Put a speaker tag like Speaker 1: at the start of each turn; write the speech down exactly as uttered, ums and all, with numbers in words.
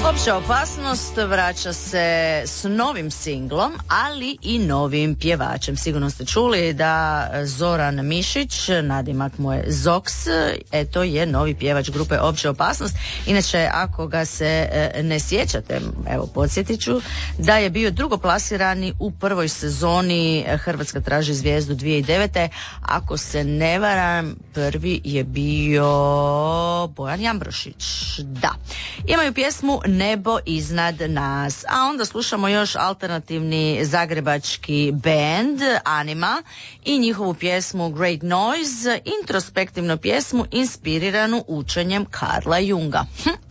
Speaker 1: Opća opasnost vraća se s novim singlom, ali i novim pjevačem. Sigurno ste čuli da Zoran Mišić, nadimak mu je Zoks, eto je novi pjevač grupe Opća opasnost. Inače, ako ga se ne sjećate, evo podsjetit ću da je bio drugoplasirani u prvoj sezoni Hrvatska traži zvijezdu dvije tisuće devete. Ako se ne varam, prvi je bio Bojan Jambrošić. Da. Imaju pjesmu Nebo iznad nas, a onda slušamo još alternativni zagrebački band Anima i njihovu pjesmu Great Noise, introspektivnu pjesmu inspiriranu učenjem Karla Junga. Hm.